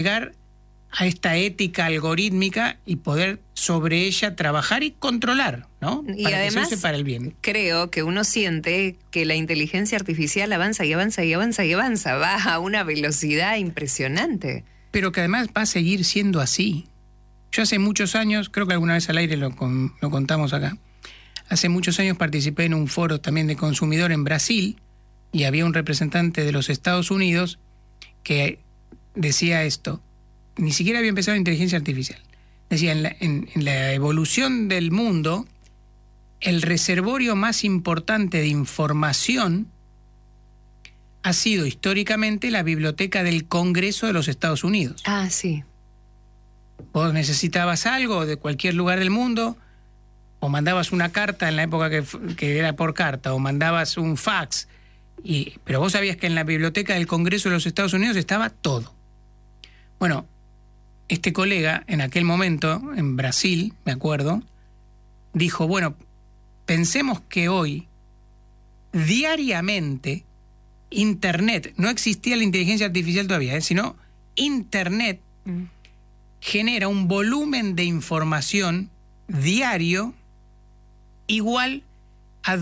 llegar a esta ética algorítmica y poder sobre ella trabajar y controlar, ¿no? Y para además, que se use para el bien. Creo que uno siente que la inteligencia artificial avanza y avanza y avanza y avanza, va a una velocidad impresionante. Pero que además va a seguir siendo así. Yo hace muchos años, creo que alguna vez al aire lo contamos acá, hace muchos años participé en un foro también de consumidor en Brasil y había un representante de los Estados Unidos que decía esto. Ni siquiera había empezado la inteligencia artificial. Decía, en la evolución del mundo, el reservorio más importante de información ha sido históricamente la biblioteca del Congreso de los Estados Unidos. Ah, sí. Vos necesitabas algo de cualquier lugar del mundo, o mandabas una carta en la época que era por carta, o mandabas un fax, pero vos sabías que en la biblioteca del Congreso de los Estados Unidos estaba todo. Bueno, este colega, en aquel momento, en Brasil, me acuerdo, dijo, bueno, pensemos que hoy, diariamente, Internet, no existía la inteligencia artificial todavía, sino Internet genera un volumen de información diario igual a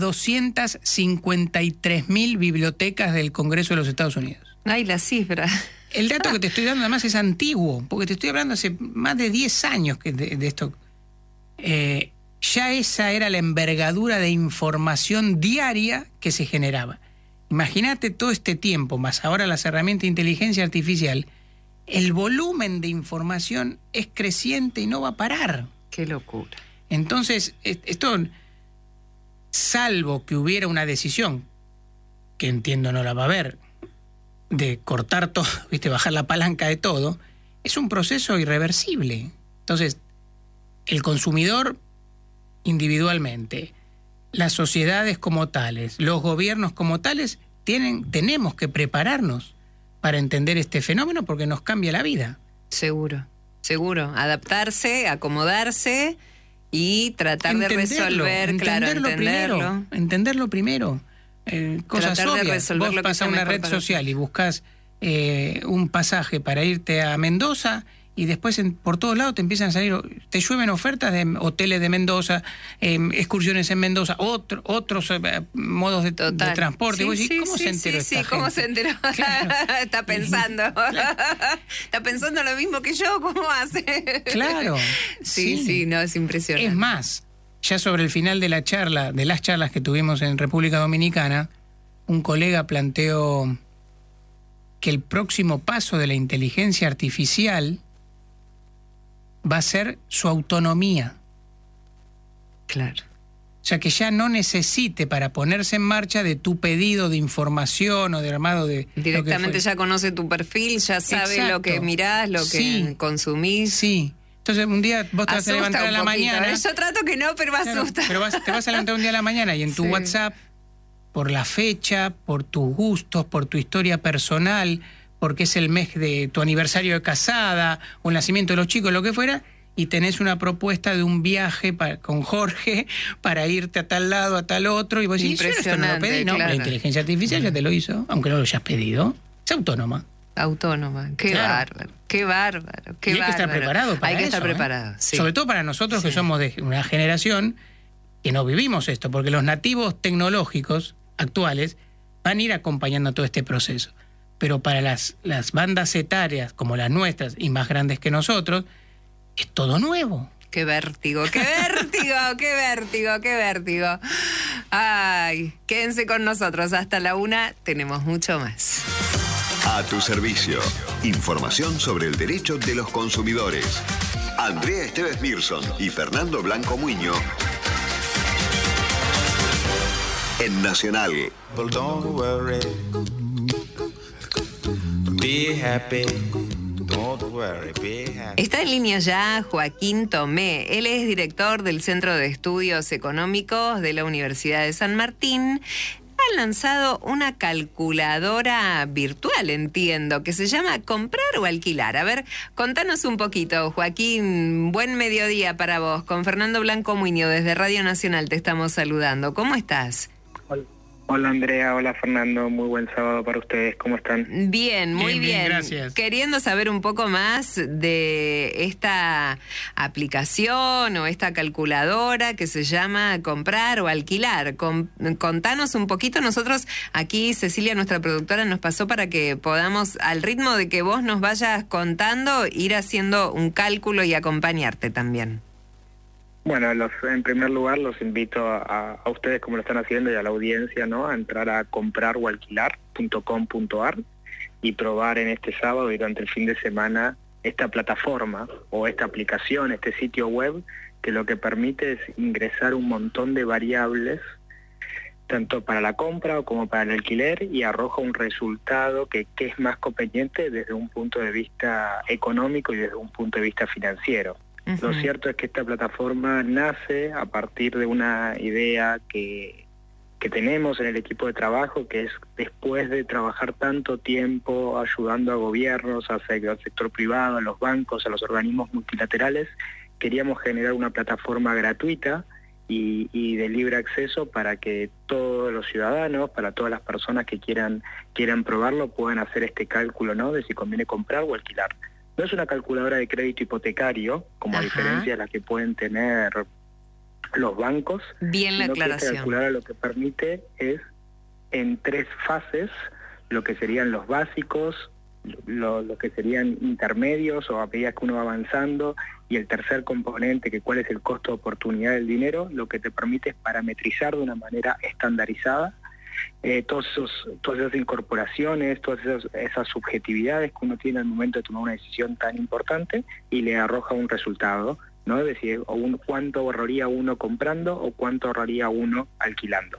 253.000 bibliotecas del Congreso de los Estados Unidos. Ay, la cifra. El dato que te estoy dando además es antiguo, porque te estoy hablando hace más de 10 años de esto. Ya esa era la envergadura de información diaria que se generaba. Imagínate todo este tiempo, más ahora las herramientas de inteligencia artificial, el volumen de información es creciente y no va a parar. Qué locura. Entonces, esto, salvo que hubiera una decisión, que entiendo no la va a haber, de cortar todo, ¿viste? Bajar la palanca de todo, es un proceso irreversible. Entonces, el consumidor individualmente, las sociedades como tales, los gobiernos como tales, tenemos que prepararnos para entender este fenómeno porque nos cambia la vida. Seguro, seguro. Adaptarse, acomodarse y tratar de resolver, entenderlo primero. Cosas obvias. Vos pasás a una red social y buscas un pasaje para irte a Mendoza y después por todos lados te empiezan a salir, te llueven ofertas de hoteles de Mendoza, excursiones en Mendoza, otros modos de transporte. Sí, y vos decís, ¿cómo se enteró esta gente? ¿Cómo se enteró? Claro. Está pensando. Claro. Está pensando lo mismo que yo, ¿cómo hace? Claro. Sí, no, es impresionante. Es más, ya sobre el final de las charlas que tuvimos en República Dominicana, un colega planteó que el próximo paso de la inteligencia artificial va a ser su autonomía. Claro. O sea, que ya no necesite para ponerse en marcha de tu pedido de información o de armado de... Directamente ya conoce tu perfil, ya sabe lo que mirás, lo que consumís. Sí. Entonces un día vos te vas a levantar a la mañana... Yo trato que no, pero asusta. Pero te vas a levantar un día a la mañana y en tu WhatsApp, por la fecha, por tus gustos, por tu historia personal, porque es el mes de tu aniversario de casada o el nacimiento de los chicos, lo que fuera, y tenés una propuesta de un viaje con Jorge para irte a tal lado, a tal otro, y vos decís, esto no lo pedí, no, la inteligencia artificial ya te lo hizo, aunque no lo hayas pedido, es autónoma. Qué bárbaro. Y hay que estar preparado para eso. Hay que estar preparado, sí. Sobre todo para nosotros que somos de una generación que no vivimos esto, porque los nativos tecnológicos actuales van a ir acompañando todo este proceso. Pero para las bandas etarias como las nuestras y más grandes que nosotros, es todo nuevo. ¡Qué vértigo, qué vértigo, qué vértigo, qué vértigo! Ay, quédense con nosotros. Hasta la 1 tenemos mucho más. A tu servicio. Información sobre el derecho de los consumidores. Andrea Esteves Mirson y Fernando Blanco Muiño. En Nacional. Don't worry. Be happy. Don't worry, be happy. Está en línea ya Joaquín Tomé. Él es director del Centro de Estudios Económicos de la Universidad de San Martín. Ha lanzado una calculadora virtual, entiendo, que se llama Comprar o Alquilar. A ver, contanos un poquito, Joaquín. Buen mediodía para vos. Con Fernando Blanco Muiño desde Radio Nacional te estamos saludando. ¿Cómo estás? Hola Andrea, hola Fernando, muy buen sábado para ustedes, ¿cómo están? Bien, muy bien. Gracias. Queriendo saber un poco más de esta aplicación o esta calculadora que se llama Comprar o Alquilar. Contanos un poquito. Nosotros aquí, Cecilia, nuestra productora, nos pasó para que podamos, al ritmo de que vos nos vayas contando, ir haciendo un cálculo y acompañarte también. Bueno, en primer lugar los invito a ustedes, como lo están haciendo, y a la audiencia, ¿no?, a entrar a compraroalquilar.com.ar y probar en este sábado y durante el fin de semana esta plataforma o esta aplicación, este sitio web, que lo que permite es ingresar un montón de variables, tanto para la compra como para el alquiler, y arroja un resultado que es más conveniente desde un punto de vista económico y desde un punto de vista financiero. Lo cierto es que esta plataforma nace a partir de una idea que tenemos en el equipo de trabajo, que es, después de trabajar tanto tiempo ayudando a gobiernos, al sector privado, a los bancos, a los organismos multilaterales, queríamos generar una plataforma gratuita y de libre acceso para que todos los ciudadanos, para todas las personas que quieran probarlo, puedan hacer este cálculo, ¿no?, de si conviene comprar o alquilar. No es una calculadora de crédito hipotecario, como a diferencia de la que pueden tener los bancos. Bien la aclaración. Esta calculadora lo que permite es, en 3 fases, lo que serían los básicos, lo que serían intermedios o a medida que uno va avanzando, y el tercer componente, que cuál es el costo de oportunidad del dinero, lo que te permite es parametrizar de una manera estandarizada todas esas incorporaciones, todas esas subjetividades que uno tiene al momento de tomar una decisión tan importante, y le arroja un resultado, ¿no? Es decir, cuánto ahorraría uno comprando o cuánto ahorraría uno alquilando.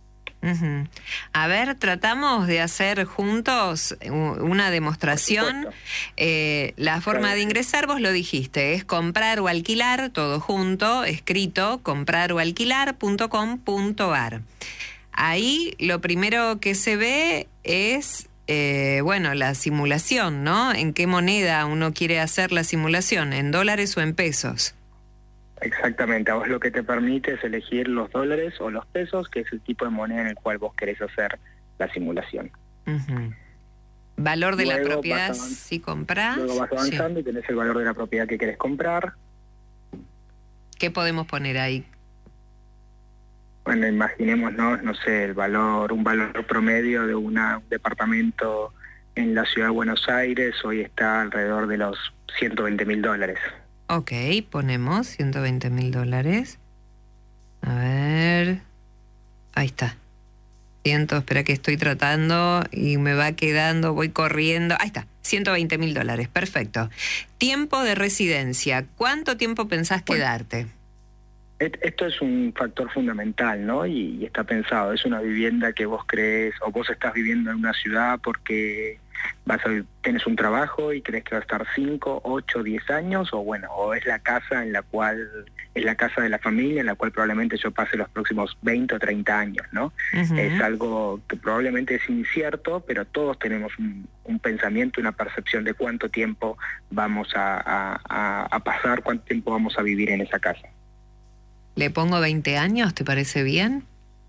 A ver, tratamos de hacer juntos una demostración. La forma de ingresar, vos lo dijiste, es comprar o alquilar, todo junto, escrito, compraroalquilar.com.ar. Ahí lo primero que se ve es, la simulación, ¿no? ¿En qué moneda uno quiere hacer la simulación? ¿En dólares o en pesos? Exactamente, a vos lo que te permite es elegir los dólares o los pesos, que es el tipo de moneda en el cual vos querés hacer la simulación. Valor de la propiedad si comprás. Luego vas avanzando y tenés el valor de la propiedad que querés comprar. ¿Qué podemos poner ahí? Bueno, imaginémonos, no sé, un valor promedio de un departamento en la ciudad de Buenos Aires hoy está alrededor de los $120.000. Ok, ponemos $120.000. A ver, ahí está. Espera que estoy tratando y me va quedando, voy corriendo. Ahí está, $120.000, perfecto. Tiempo de residencia, ¿cuánto tiempo pensás quedarte? Esto es un factor fundamental, ¿no? Y está pensado, es una vivienda que vos crees, o vos estás viviendo en una ciudad porque tenés un trabajo y crees que va a estar 5, 8, 10 años, o es la casa es la casa de la familia en la cual probablemente yo pase los próximos 20 o 30 años, ¿no? Es algo que probablemente es incierto, pero todos tenemos un pensamiento, una percepción de cuánto tiempo vamos a pasar, cuánto tiempo vamos a vivir en esa casa. ¿Le pongo 20 años? ¿Te parece bien?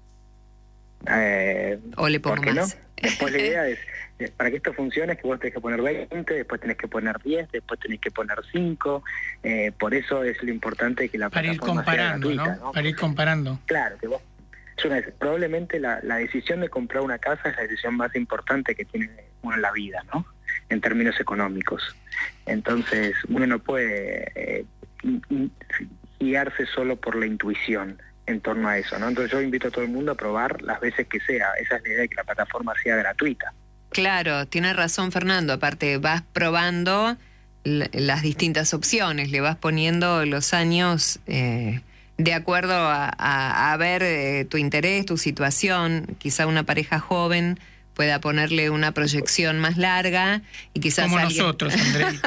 ¿O le pongo ¿por qué más? No? Después la idea es, para que esto funcione, es que vos tenés que poner 20, después tenés que poner 10, después tenés que poner 5. Por eso es lo importante que la plataforma sea gratuita, ¿no? Para ir comparando. Claro, que vos... probablemente la decisión de comprar una casa es la decisión más importante que tiene uno en la vida, ¿no? En términos económicos. Entonces, uno no puede guiarse solo por la intuición en torno a eso, ¿no? Entonces yo invito a todo el mundo a probar las veces que sea. Esa es la idea, de que la plataforma sea gratuita. Claro, tiene razón Fernando. Aparte vas probando las distintas opciones, le vas poniendo los años de acuerdo a ver tu interés, tu situación. Quizá una pareja joven pueda ponerle una proyección más larga y quizás como nosotros, Andrés.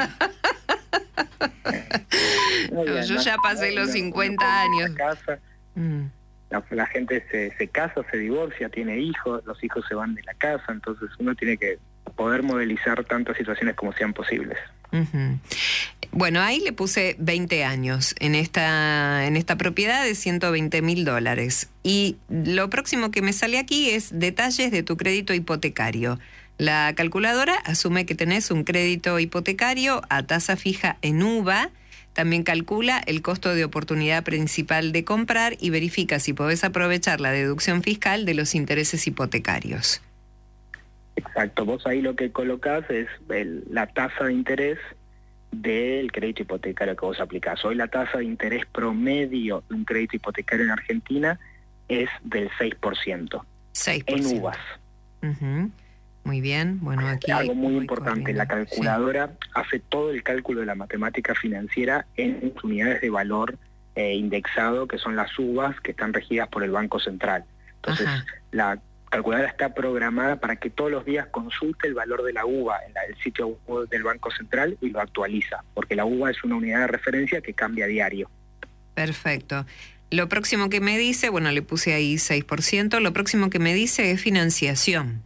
Yo ya pasé los 50 años. La gente se casa, se divorcia, tiene hijos, los hijos se van de la casa, entonces uno tiene que poder modelizar tantas situaciones como sean posibles. Bueno, ahí le puse 20 años en esta propiedad de $120.000. Y lo próximo que me sale aquí es detalles de tu crédito hipotecario. La calculadora asume que tenés un crédito hipotecario a tasa fija en UVA. También calcula el costo de oportunidad principal de comprar y verifica si podés aprovechar la deducción fiscal de los intereses hipotecarios. Exacto, vos ahí lo que colocás es la tasa de interés del crédito hipotecario que vos aplicás. Hoy la tasa de interés promedio de un crédito hipotecario en Argentina es del 6%. 6%. En uvas. Uh-huh. Muy bien, bueno, aquí... Algo muy importante, la calculadora hace todo el cálculo de la matemática financiera en unidades de valor indexado, que son las uvas, que están regidas por el Banco Central. Entonces, la calculadora está programada para que todos los días consulte el valor de la uva en el sitio web del Banco Central y lo actualiza, porque la uva es una unidad de referencia que cambia a diario. Perfecto. Lo próximo que me dice, bueno, le puse ahí 6%, lo próximo que me dice es financiación.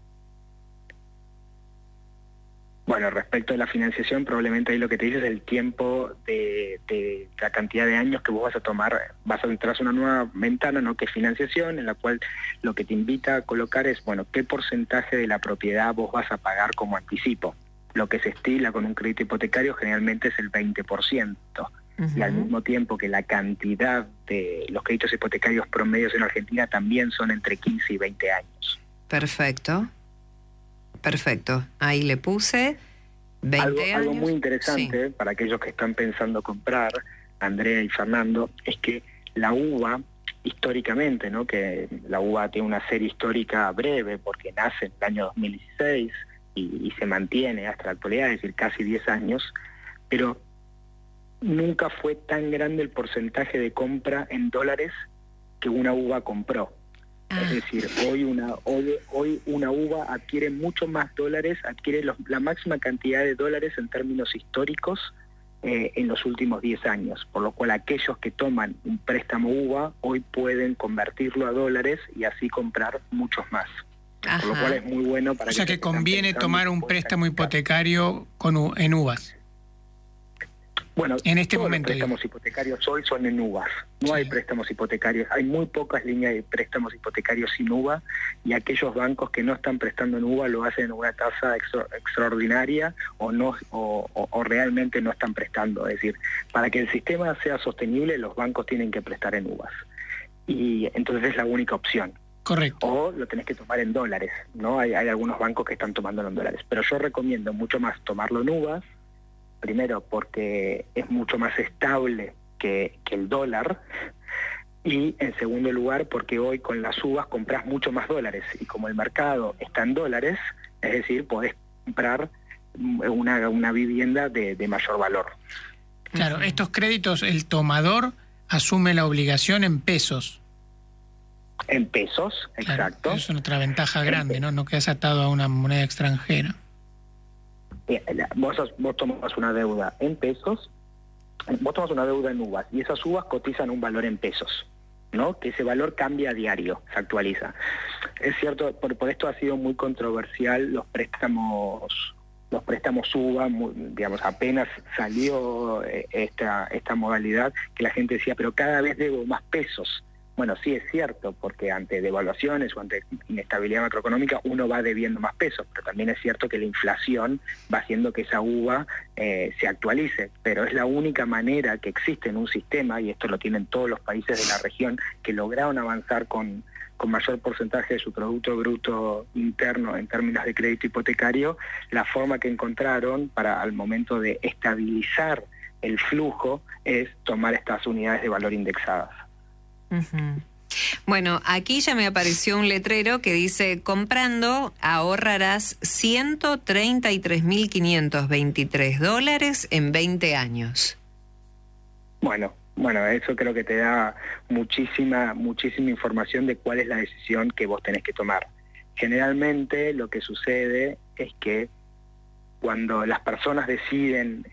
Bueno, respecto a la financiación, probablemente ahí lo que te dice es el tiempo de la cantidad de años que vos vas a tomar. Vas a entrar a una nueva ventana, ¿no?, que es financiación, en la cual lo que te invita a colocar es, bueno, qué porcentaje de la propiedad vos vas a pagar como anticipo. Lo que se estila con un crédito hipotecario generalmente es el 20%. Uh-huh. Y al mismo tiempo que la cantidad de los créditos hipotecarios promedios en Argentina también son entre 15 y 20 años. Perfecto. Perfecto, ahí le puse 20 años. Algo muy interesante para aquellos que están pensando comprar, Andrea y Fernando, es que la uva, históricamente, ¿no?, que la uva tiene una serie histórica breve porque nace en el año 2016 y se mantiene hasta la actualidad, es decir, casi 10 años, pero nunca fue tan grande el porcentaje de compra en dólares que una uva compró. Es decir, hoy una uva adquiere mucho más dólares, adquiere la máxima cantidad de dólares en términos históricos en los últimos 10 años, por lo cual aquellos que toman un préstamo uva hoy pueden convertirlo a dólares y así comprar muchos más. Ajá. Por lo cual es muy bueno para... O sea que conviene tomar un préstamo hipotecario en uvas. Bueno, en este todos momento, los préstamos hipotecarios hoy son en uvas. No hay préstamos hipotecarios. Hay muy pocas líneas de préstamos hipotecarios sin uva, y aquellos bancos que no están prestando en uva lo hacen en una tasa extraordinaria o realmente no están prestando. Es decir, para que el sistema sea sostenible, los bancos tienen que prestar en uvas. Y entonces es la única opción. Correcto. O lo tenés que tomar en dólares, ¿no? Hay algunos bancos que están tomándolo en dólares. Pero yo recomiendo mucho más tomarlo en uvas. Primero, porque es mucho más estable que el dólar, y en segundo lugar, porque hoy con las uvas compras mucho más dólares, y como el mercado está en dólares, es decir, podés comprar una vivienda de mayor valor. Claro, estos créditos, el tomador asume la obligación en pesos. En pesos, Claro, exacto. es otra ventaja grande, ¿no? No quedas atado a una moneda extranjera. Vos tomás una deuda en pesos, vos tomás una deuda en uvas, y esas uvas cotizan un valor en pesos, ¿no? Que ese valor cambia a diario, se actualiza. Es cierto, por esto ha sido muy controversial los préstamos uva, digamos, apenas salió esta modalidad, que la gente decía, pero cada vez debo más pesos. Bueno, sí es cierto, porque ante devaluaciones o ante inestabilidad macroeconómica uno va debiendo más pesos, pero también es cierto que la inflación va haciendo que esa uva se actualice, pero es la única manera que existe en un sistema, y esto lo tienen todos los países de la región, que lograron avanzar con mayor porcentaje de su Producto Bruto Interno en términos de crédito hipotecario. La forma que encontraron para al momento de estabilizar el flujo es tomar estas unidades de valor indexadas. Uh-huh. Bueno, aquí ya me apareció un letrero que dice: comprando ahorrarás $133.523 en 20 años. Bueno, eso creo que te da muchísima información de cuál es la decisión que vos tenés que tomar. Generalmente lo que sucede es que cuando las personas deciden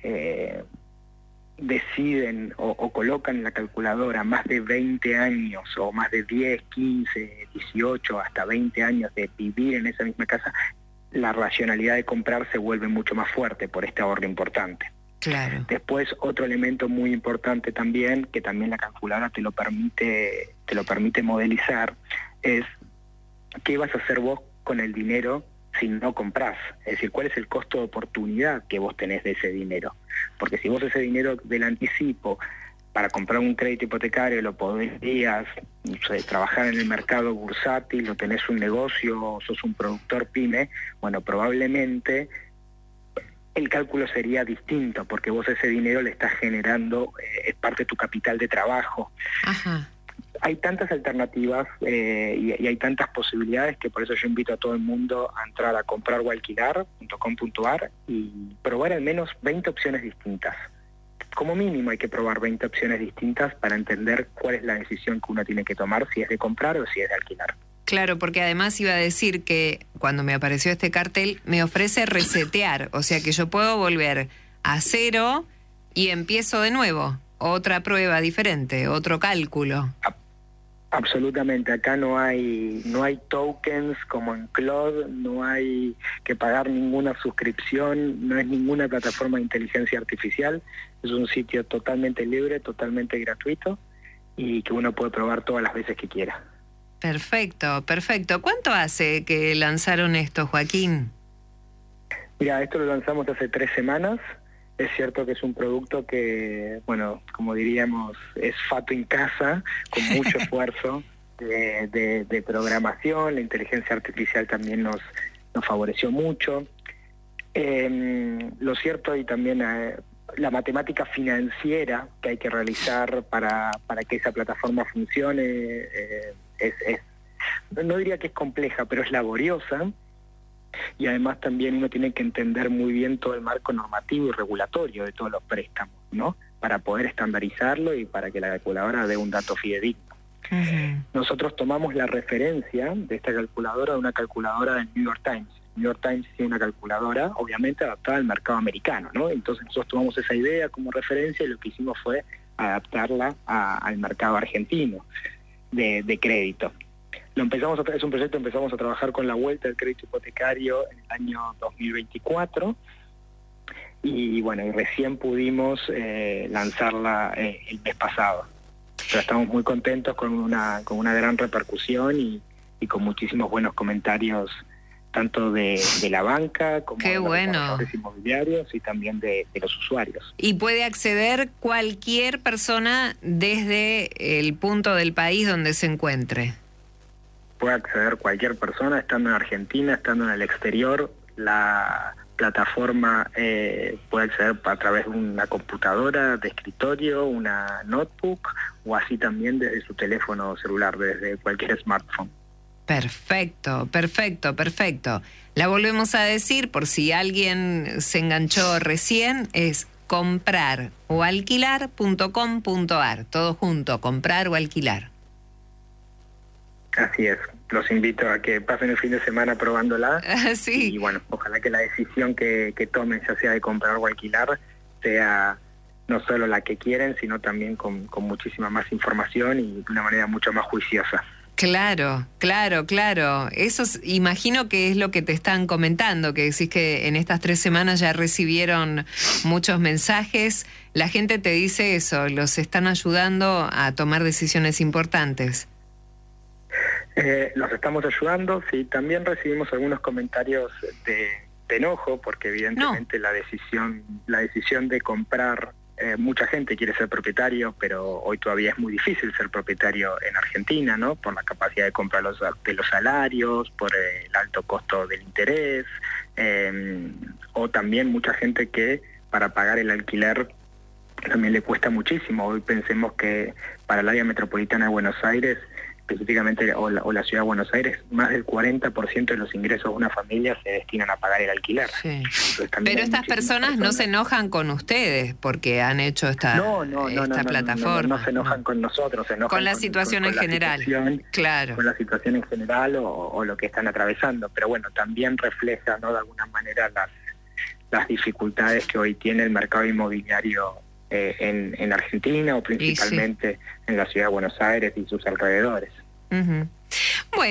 o colocan en la calculadora más de 20 años o más de 10, 15, 18, hasta 20 años de vivir en esa misma casa, la racionalidad de comprar se vuelve mucho más fuerte por este ahorro importante. Claro. Después, otro elemento muy importante también, que también la calculadora te lo permite modelizar, es qué vas a hacer vos con el dinero si no comprás. Es decir, cuál es el costo de oportunidad que vos tenés de ese dinero. Porque si vos ese dinero del anticipo para comprar un crédito hipotecario lo podrías, no sé, trabajar en el mercado bursátil, o tenés un negocio, o sos un productor pyme, bueno, probablemente el cálculo sería distinto, porque vos ese dinero le estás generando, es parte de tu capital de trabajo. Ajá. Hay tantas alternativas y hay tantas posibilidades que por eso yo invito a todo el mundo a entrar a comprarOalquilar.com.ar y probar al menos 20 opciones distintas. Como mínimo hay que probar 20 opciones distintas para entender cuál es la decisión que uno tiene que tomar, si es de comprar o si es de alquilar. Claro, porque además iba a decir que cuando me apareció este cartel me ofrece resetear, o sea que yo puedo volver a cero y empiezo de nuevo, otra prueba diferente, otro cálculo. Absolutamente, acá no hay tokens como en Claude, no hay que pagar ninguna suscripción, no es ninguna plataforma de inteligencia artificial, es un sitio totalmente libre, totalmente gratuito y que uno puede probar todas las veces que quiera. Perfecto, perfecto. ¿Cuánto hace que lanzaron esto, Joaquín? Mira, esto lo lanzamos hace 3 semanas. Es cierto que es un producto que, bueno, como diríamos, es fato en casa, con mucho esfuerzo de programación. La inteligencia artificial también nos favoreció mucho. Lo cierto, y también la matemática financiera que hay que realizar para que esa plataforma funcione, no diría que es compleja, pero es laboriosa. Y además también uno tiene que entender muy bien todo el marco normativo y regulatorio de todos los préstamos, ¿no? Para poder estandarizarlo y para que la calculadora dé un dato fidedigno. Uh-huh. Nosotros tomamos la referencia de esta calculadora de una calculadora del New York Times. New York Times tiene una calculadora, obviamente, adaptada al mercado americano, ¿no? Entonces nosotros tomamos esa idea como referencia y lo que hicimos fue adaptarla al mercado argentino de crédito. Es un proyecto que empezamos a trabajar con la vuelta del crédito hipotecario en el año 2024 y bueno, y recién pudimos lanzarla el mes pasado. Pero estamos muy contentos con una gran repercusión y con muchísimos buenos comentarios tanto de la banca como de los desarrolladores inmobiliarios y también de los usuarios. Y puede acceder cualquier persona desde el punto del país donde se encuentre. Puede acceder cualquier persona, estando en Argentina, estando en el exterior. La plataforma puede acceder a través de una computadora de escritorio, una notebook, o así también desde su teléfono celular, desde cualquier smartphone. Perfecto, perfecto, perfecto. La volvemos a decir por si alguien se enganchó recién, es comprarOalquilar.com.ar, todo junto, comprar o alquilar. Así es, los invito a que pasen el fin de semana probándola. Sí. Y bueno, ojalá que la decisión que tomen, ya sea de comprar o alquilar, sea no solo la que quieren, sino también con muchísima más información y de una manera mucho más juiciosa. Claro, claro, claro. Eso imagino que es lo que te están comentando, que decís que en estas 3 semanas ya recibieron muchos mensajes. La gente te dice eso, los están ayudando a tomar decisiones importantes. Los estamos ayudando, sí, también recibimos algunos comentarios de enojo, porque evidentemente la decisión de comprar, mucha gente quiere ser propietario, pero hoy todavía es muy difícil ser propietario en Argentina, ¿no? Por la capacidad de compra de los salarios, por el alto costo del interés, o también mucha gente que para pagar el alquiler también le cuesta muchísimo. Hoy pensemos que para el área metropolitana de Buenos Aires, específicamente, o la ciudad de Buenos Aires, más del 40% de los ingresos de una familia se destinan a pagar el alquiler. Sí. Pero estas personas no se enojan con ustedes porque han hecho esta plataforma. No se enojan con nosotros, se enojan con la situación en general. Claro. Con la situación en general o lo que están atravesando. Pero bueno, también refleja, ¿no?, de alguna manera las dificultades que hoy tiene el mercado inmobiliario en Argentina, o principalmente en la ciudad de Buenos Aires y sus alrededores. Uh-huh. Bueno,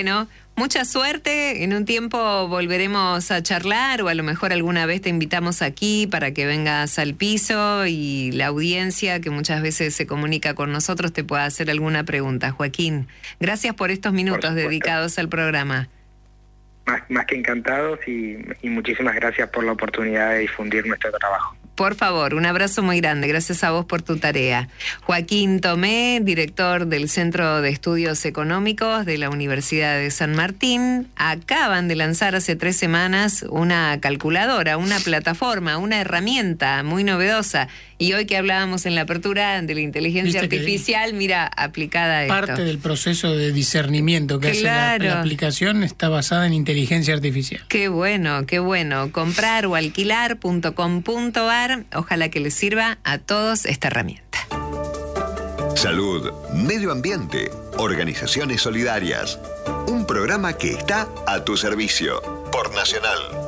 Mucha suerte, en un tiempo volveremos a charlar o a lo mejor alguna vez te invitamos aquí para que vengas al piso y la audiencia que muchas veces se comunica con nosotros te pueda hacer alguna pregunta. Joaquín, gracias por estos minutos dedicados al programa. Más que encantados y muchísimas gracias por la oportunidad de difundir nuestro trabajo. Por favor, un abrazo muy grande. Gracias a vos por tu tarea. Joaquín Tomé, director del Centro de Estudios Económicos de la Universidad de San Martín, acaban de lanzar hace 3 semanas una calculadora, una plataforma, una herramienta muy novedosa. Y hoy que hablábamos en la apertura de la inteligencia artificial, mira, aplicada a esto. Parte del proceso de discernimiento que hace la aplicación está basada en inteligencia artificial. Qué bueno, qué bueno. compraroalquilar.com.ar. Ojalá que les sirva a todos esta herramienta. Salud, medio ambiente, organizaciones solidarias. Un programa que está a tu servicio por Nacional.